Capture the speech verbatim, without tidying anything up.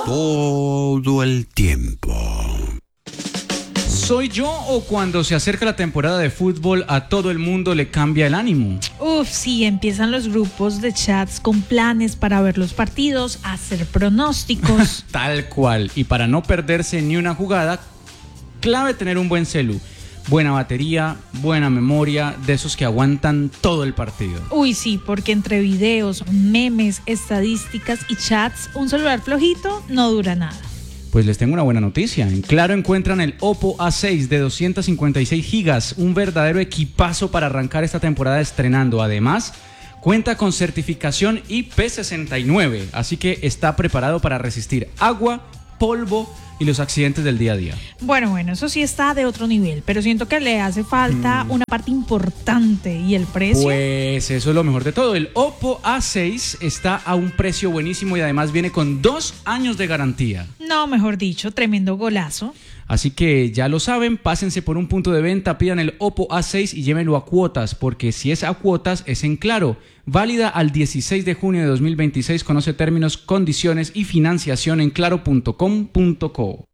todo el tiempo. ¿Soy yo o cuando se acerca la temporada de fútbol a todo el mundo le cambia el ánimo? Uf, sí, empiezan los grupos de chats con planes para ver los partidos, hacer pronósticos. Tal cual. Y para no perderse ni una jugada, clave tener un buen celu. Buena batería, buena memoria, de esos que aguantan todo el partido. Uy, sí, porque entre videos, memes, estadísticas y chats, un celular flojito no dura nada. Pues les tengo una buena noticia. En Claro encuentran el Oppo A seis de doscientos cincuenta y seis gigas, un verdadero equipazo para arrancar esta temporada estrenando. Además, cuenta con certificación I P sesenta y nueve, así que está preparado para resistir agua, polvo y los accidentes del día a día. Bueno, bueno, eso sí está de otro nivel, pero siento que le hace falta mm. una parte importante, ¿y el precio? Pues eso es lo mejor de todo. El Oppo A seis está a un precio buenísimo y además viene con dos años de garantía. No, mejor dicho, tremendo golazo. Así que ya lo saben, pásense por un punto de venta, pidan el Oppo A seis y llévenlo a cuotas, porque si es a cuotas es en Claro. Válida al dieciséis de junio de dos mil veintiséis. Conoce términos, condiciones y financiación en claro punto com punto co.